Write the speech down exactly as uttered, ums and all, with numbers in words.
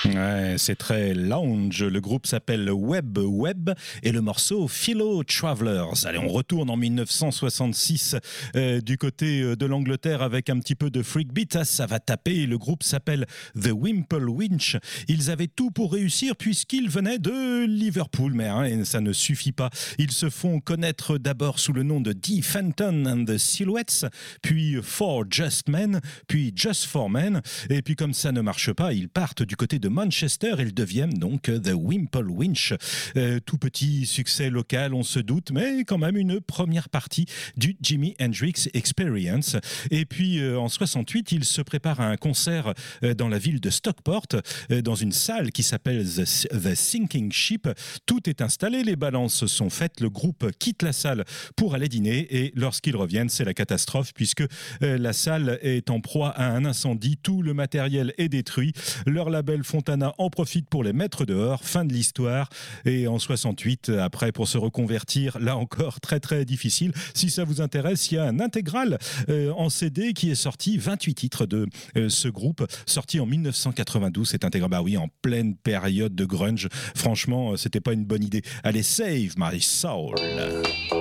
Ouais, c'est très lounge. Le groupe s'appelle Web Web et le morceau Fellow Travelers. Allez, on retourne en mille neuf cent soixante-six euh, du côté euh, de l'Angleterre avec un petit peu de freak beat. Ah, ça va taper. Le groupe s'appelle The Wimple Winch. Ils avaient tout pour réussir puisqu'ils venaient de Liverpool, mais hein, ça ne suffit pas. Ils se font connaître d'abord sous le nom de Dee Fenton and the Silhouettes, puis For Just Men, puis Just for Men. Et puis comme ça ne marche pas, ils partent du côté de Manchester, ils deviennent donc The Wimple Winch. Euh, tout petit succès local, on se doute, mais quand même une première partie du Jimi Hendrix Experience. Et puis euh, en soixante-huit, ils se préparent à un concert euh, dans la ville de Stockport, euh, dans une salle qui s'appelle The, The Sinking Ship. Tout est installé, les balances sont faites, le groupe quitte la salle pour aller dîner et lorsqu'ils reviennent, c'est la catastrophe puisque euh, la salle est en proie à un incendie, tout le matériel est détruit. Leur label Fontana en profite pour les mettre dehors, fin de l'histoire. Et en soixante-huit, après, pour se reconvertir, là encore, très très difficile. Si ça vous intéresse, il y a un intégral euh, en C D qui est sorti, vingt-huit titres de euh, ce groupe, sorti en mille neuf cent quatre-vingt-douze. C'est intégral, bah oui, en pleine période de grunge. Franchement, c'était pas une bonne idée. Allez, Save My Soul.